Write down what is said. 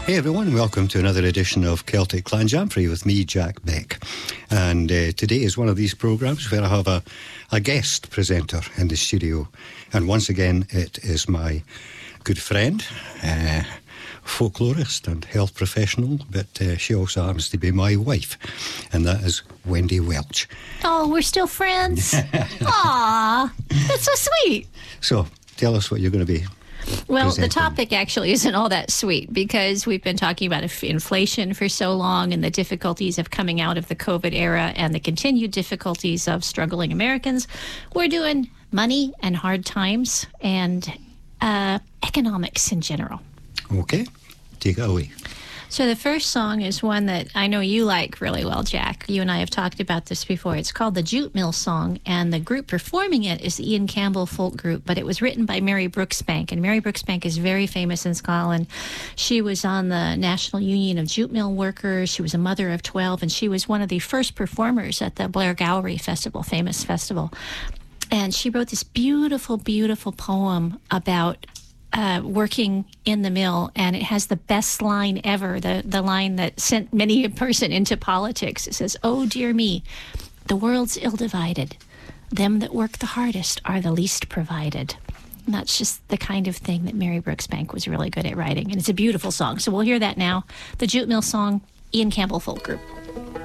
Hey everyone, welcome to another edition of Celtic Clan Jamfrey with me, Jack Beck. And today is one of these programmes where I have a guest presenter in the studio. And once again, it is my good friend, folklorist and health professional, but she also happens to be my wife, and that is Wendy Welch. Oh, we're still friends? Aw, that's so sweet. So, tell us what you're going to be Well, presenting. the topic actually isn't all that sweet because we've been talking about inflation for so long and the difficulties of coming out of the COVID era and the continued difficulties of struggling Americans. We're doing money and hard times and economics in general. Okay, take it away. So the first song is one that I know you like really well, Jack. You and I have talked about this before. It's called the Jute Mill Song, and the group performing it is the Ian Campbell Folk Group, but it was written by Mary Brooksbank, and Mary Brooksbank is very famous in Scotland. She was on the National Union of Jute Mill Workers. She was a mother of 12, and she was one of the first performers at the Blair Gowrie Festival, famous festival. And she wrote this beautiful, beautiful poem about working in the mill, and it has the best line ever, the line that sent many a person into politics. It says, "Oh, dear me, the world's ill-divided. Them that work the hardest are the least provided." And that's just the kind of thing that Mary Brooksbank was really good at writing, and it's a beautiful song. So we'll hear that now. The Jute Mill Song, Ian Campbell Folk Group.